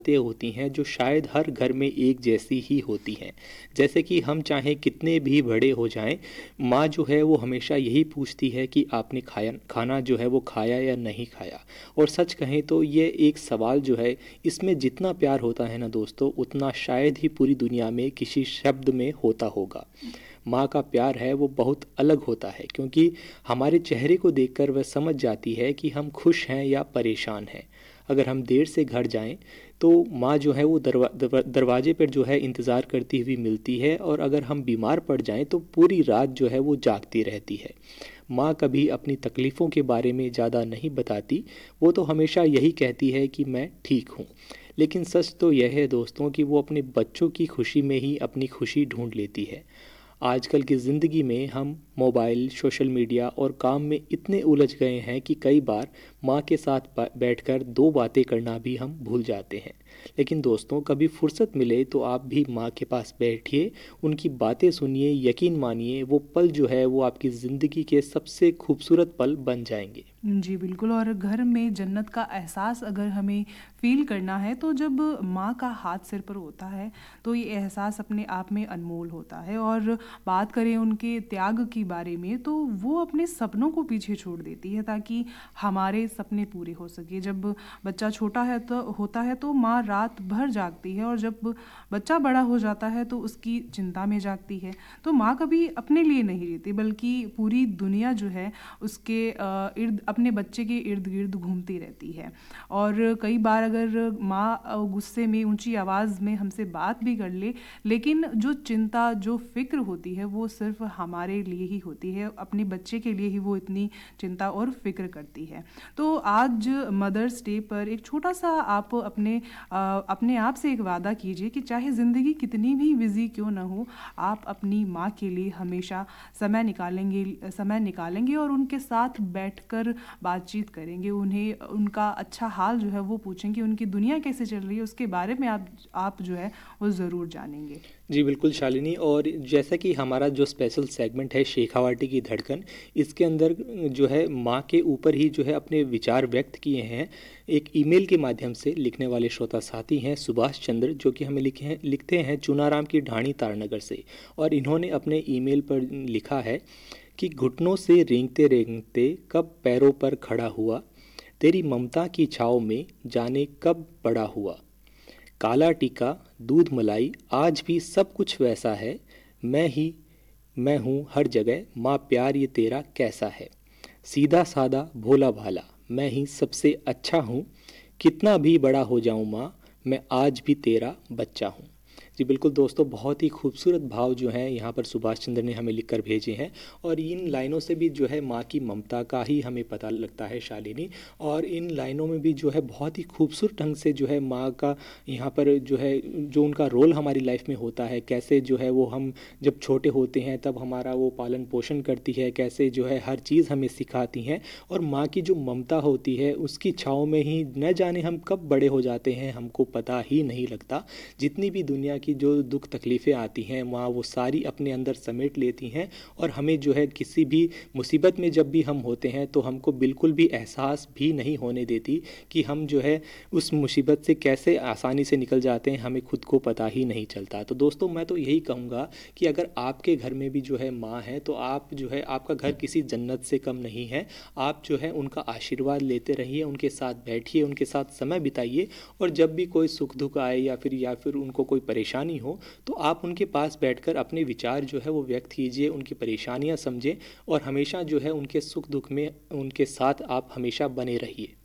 बातें होती हैं जो शायद हर घर में एक जैसी ही होती हैं। जैसे कि हम चाहें कितने भी बड़े हो जाएं, माँ जो है वो हमेशा यही पूछती है कि आपने खाना जो है वो खाया या नहीं खाया। और सच कहें तो ये एक सवाल जो है, इसमें जितना प्यार होता है ना दोस्तों, उतना शायद ही पूरी दुनिया में किसी शब्द में होता होगा। माँ का प्यार है वो बहुत अलग होता है, क्योंकि हमारे चेहरे को देखकर वह समझ जाती है कि हम खुश हैं या परेशान हैं। अगर हम देर से घर जाएं तो माँ जो है वो दरवाजे पर जो है इंतज़ार करती हुई मिलती है, और अगर हम बीमार पड़ जाएं तो पूरी रात जो है वो जागती रहती है। माँ कभी अपनी तकलीफ़ों के बारे में ज़्यादा नहीं बताती, वो तो हमेशा यही कहती है कि मैं ठीक हूँ। लेकिन सच तो यह है दोस्तों कि वो अपने बच्चों की खुशी में ही अपनी खुशी ढूंढ लेती है। आजकल की ज़िंदगी में हम मोबाइल, सोशल मीडिया और काम में इतने उलझ गए हैं कि कई बार माँ के साथ बैठकर दो बातें करना भी हम भूल जाते हैं। लेकिन दोस्तों, कभी फुर्सत मिले तो आप भी माँ के पास बैठिए, उनकी बातें सुनिए। यकीन मानिए, वो पल जो है वो आपकी ज़िंदगी के सबसे खूबसूरत पल बन जाएंगे। जी, बिल्कुल। और घर में जन्नत का एहसास अगर हमें फ़ील करना है तो जब माँ का हाथ सिर पर होता है तो ये एहसास अपने आप में अनमोल होता है। और बात करें उनके त्याग के बारे में तो वो अपने सपनों को पीछे छोड़ देती है ताकि हमारे सपने पूरे हो सके। जब बच्चा छोटा है तो होता है तो माँ रात भर जागती है, और जब बच्चा बड़ा हो जाता है तो उसकी चिंता में जागती है। तो माँ कभी अपने लिए नहीं रहती, बल्कि पूरी दुनिया जो है उसके इर्द अपने बच्चे के इर्द गिर्द घूमती रहती है। और कई बार अगर माँ गुस्से में ऊंची आवाज़ में हमसे बात भी कर ले, लेकिन जो चिंता जो फिक्र होती है वो सिर्फ हमारे लिए ही होती है, अपने बच्चे के लिए ही वो इतनी चिंता और फिक्र करती है। तो आज मदर्स डे पर एक छोटा सा आप अपने आप से एक वादा कीजिए कि चाहे ज़िंदगी कितनी भी बिजी क्यों ना हो, आप अपनी माँ के लिए हमेशा समय निकालेंगे और उनके साथ बैठकर बातचीत करेंगे। उन्हें उनका अच्छा हाल जो है वो पूछेंगे, उनकी दुनिया कैसे चल रही है उसके बारे में आप जो है वो ज़रूर जानेंगे। जी बिल्कुल शालिनी, और जैसा कि हमारा जो स्पेशल सेगमेंट है शेखावाटी की धड़कन, इसके अंदर जो है माँ के ऊपर ही जो है अपने विचार व्यक्त किए हैं एक ईमेल के माध्यम से। लिखने वाले श्रोता साथी हैं सुभाष चंद्र, जो कि हमें लिखते हैं चुनाराम की ढाणी तारनगर से। और इन्होंने अपने ईमेल पर लिखा है कि घुटनों से रेंगते रेंगते कब पैरों पर खड़ा हुआ, तेरी ममता की छाव में जाने कब बड़ा हुआ। काला टीका, दूध मलाई, आज भी सब कुछ वैसा है। मैं ही मैं हूँ हर जगह, माँ प्यार ये तेरा कैसा है। सीधा सादा भोला भाला, मैं ही सबसे अच्छा हूँ। कितना भी बड़ा हो जाऊँ माँ, मैं आज भी तेरा बच्चा हूँ। जी बिल्कुल दोस्तों, बहुत ही खूबसूरत भाव जो हैं यहाँ पर सुभाष चंद्र ने हमें लिखकर भेजे हैं। और इन लाइनों से भी जो है माँ की ममता का ही हमें पता लगता है शालिनी। और इन लाइनों में भी जो है बहुत ही खूबसूरत ढंग से जो है माँ का यहाँ पर जो है जो उनका रोल हमारी लाइफ में होता है, कैसे जो है वो हम जब छोटे होते हैं तब हमारा वो पालन पोषण करती है, कैसे जो है हर चीज़ हमें सिखाती हैं। और माँ की जो ममता होती है उसकी छाँव में ही न जाने हम कब बड़े हो जाते हैं, हमको पता ही नहीं लगता। जितनी भी दुनिया की जो दुख तकलीफ़ें आती हैं, माँ वो सारी अपने अंदर समेट लेती हैं। और हमें जो है किसी भी मुसीबत में जब भी हम होते हैं तो हमको बिल्कुल भी एहसास भी नहीं होने देती कि हम जो है उस मुसीबत से कैसे आसानी से निकल जाते हैं, हमें खुद को पता ही नहीं चलता। तो दोस्तों, मैं तो यही कहूँगा कि अगर आपके घर में भी जो है माँ है तो आप जो है आपका घर किसी जन्नत से कम नहीं है। आप जो है उनका आशीर्वाद लेते रहिए, उनके साथ बैठिए, उनके साथ समय बिताइए। और जब भी कोई सुख दुख आए या फिर उनको कोई परेशानी हो तो आप उनके पास बैठकर अपने विचार जो है वो व्यक्त कीजिए, उनकी परेशानियां समझें, और हमेशा जो है उनके सुख दुख में उनके साथ आप हमेशा बने रहिए।